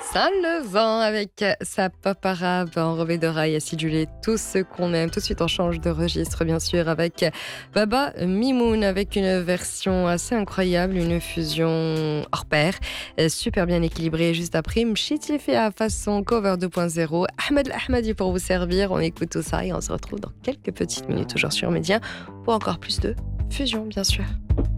Saint-Levant avec sa pop arabe enrobée de rails acidulés, tout ce qu'on aime. Tout de suite, on change de registre, bien sûr, avec Baba Mimoun, avec une version assez incroyable, une fusion hors pair, super bien équilibrée. Juste après, Mchiti Fia façon cover 2.0. Ahmed Ahmadi pour vous servir. On écoute tout ça et on se retrouve dans quelques petites minutes, toujours sur Média, pour encore plus de fusion, bien sûr.